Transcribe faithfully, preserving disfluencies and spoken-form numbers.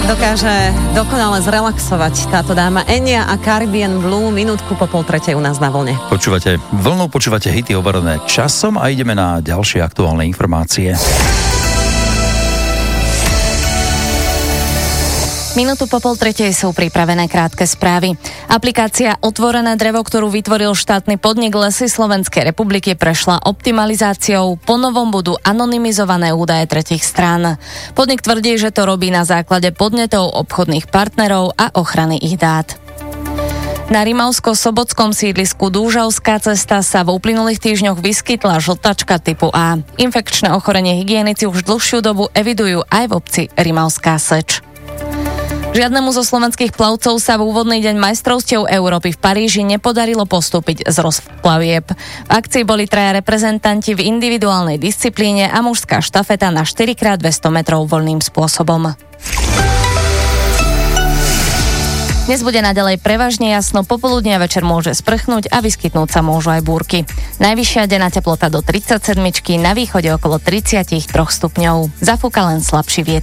Dokáže dokonale zrelaxovať táto dáma Enya a Caribbean Blue, minútku po pol tretej u nás na vlne. Počúvate vlnu, počúvate hity overené časom a ideme na ďalšie aktuálne informácie. Minútu po pol tretej sú pripravené krátke správy. Aplikácia Otvorené drevo, ktorú vytvoril štátny podnik Lesy Slovenskej republiky, prešla optimalizáciou. Po novom budú anonymizované údaje tretích strán. Podnik tvrdí, že to robí na základe podnetov obchodných partnerov a ochrany ich dát. Na Rimavsko-Sobotskom sídlisku Dúžavská cesta sa v uplynulých týždňoch vyskytla žltačka typu A. Infekčné ochorenie hygienici už dlhšiu dobu evidujú aj v obci Rimavská Seč. Žiadnemu zo slovenských plavcov sa v úvodný deň majstrovstiev Európy v Paríži nepodarilo postúpiť z rozplavieb. V akcii boli traja reprezentanti v individuálnej disciplíne a mužská štafeta na štyri krát dvesto metrov voľným spôsobom. Dnes bude naďalej prevažne jasno, popoludne a večer môže sprchnúť a vyskytnúť sa môžu aj búrky. Najvyššia denná teplota do tridsaťsedmičky, na východe okolo tridsaťtri stupňov. Zafúka len slabší vietor.